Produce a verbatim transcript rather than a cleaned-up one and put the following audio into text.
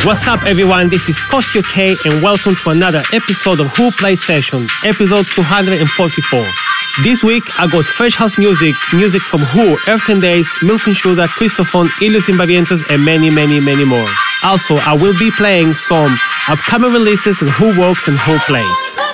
What's up, everyone? This is Coast U K, and welcome to another episode of Who Played Session, episode two hundred forty-four. This week, I got fresh house music, music from Who, Earth and Days, Milk and Sugar, Christophon, Ilios Invariantos, and many, many, many more. Also, I will be playing some upcoming releases and Who Works and Who Plays.